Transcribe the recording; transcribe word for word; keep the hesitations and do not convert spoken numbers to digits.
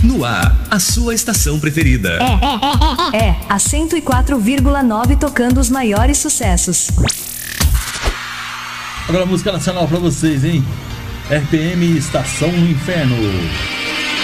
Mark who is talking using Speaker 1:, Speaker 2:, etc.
Speaker 1: No ar, a sua estação preferida.
Speaker 2: É, é, é, é. A cento e quatro vírgula nove tocando os maiores sucessos.
Speaker 3: Agora música nacional pra vocês, hein? R P M Estação no Inferno.